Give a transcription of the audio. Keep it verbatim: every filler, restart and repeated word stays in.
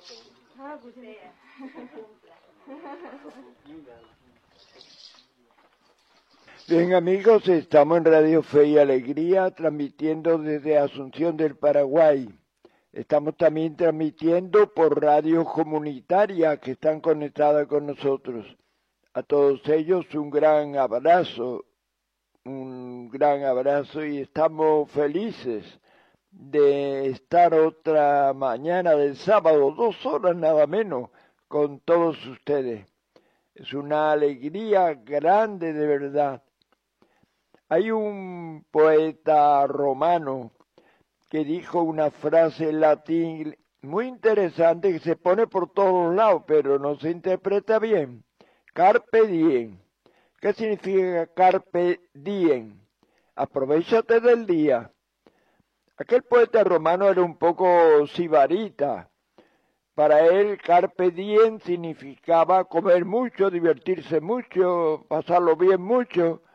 Bien amigos, estamos en Radio Fe y Alegría, transmitiendo desde Asunción del Paraguay. Estamos también transmitiendo por radios comunitarias que están conectadas con nosotros. A todos ellos un gran abrazo, un gran abrazo y estamos felices de estar otra mañana del sábado, dos horas nada menos, con todos ustedes. Es una alegría grande de verdad. Hay un poeta romano que dijo una frase en latín muy interesante que se pone por todos lados, pero no se interpreta bien. Carpe diem. ¿Qué significa carpe diem? Aprovéchate del día. Aquel poeta romano era un poco sibarita. Para él, carpe diem significaba comer mucho, divertirse mucho, pasarlo bien mucho.